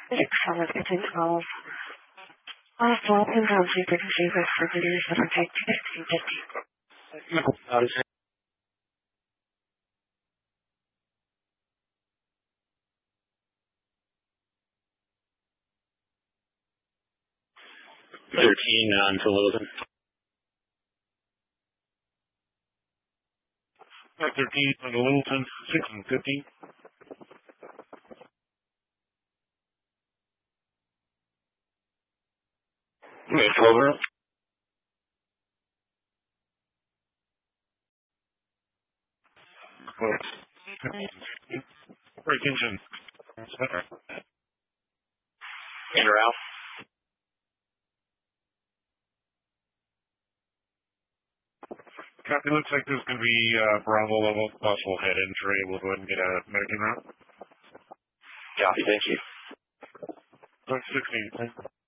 Solid within 12. All Dolphins on super receiver for leaders that are type 1550. 13 on to Littleton. 13 on to Littleton, 6 and 15. Over. Break engine. In or out. Copy, looks like there's going to be Bravo level possible head entry. We'll go ahead and get a medic en route. Copy, thank you. 16.